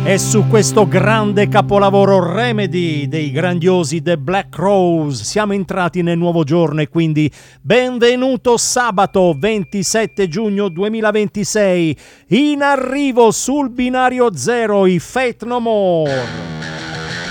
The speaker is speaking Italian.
E su questo grande capolavoro Remedy dei grandiosi The Black Crowes siamo entrati nel nuovo giorno e quindi benvenuto sabato 27 giugno 2026. In arrivo sul binario zero i Faith No More.